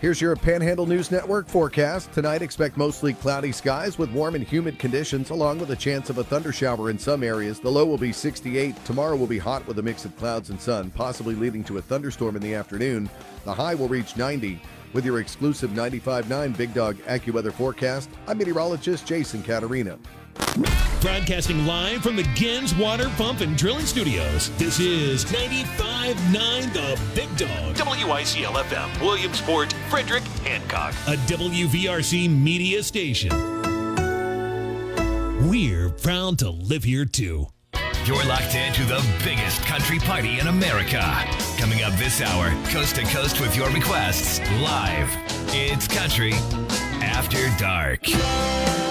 Here's your Panhandle News Network forecast. Tonight, expect mostly cloudy skies with warm and humid conditions, along with a chance of a thundershower in some areas. The low will be 68. Tomorrow will be hot with a mix of clouds and sun, possibly leading to a thunderstorm in the afternoon. The high will reach 90. With your exclusive 95.9 Big Dog AccuWeather forecast, I'm meteorologist Jason Caterina. Broadcasting live from the Gens Water Pump and Drilling Studios. This is 95.9 The Big Dog. WICL-FM, Williamsport, Frederick, Hancock. A WVRC media station. We're proud to live here too. You're locked into the biggest country party in America. Coming up this hour, coast to coast with your requests, live. It's Country After Dark.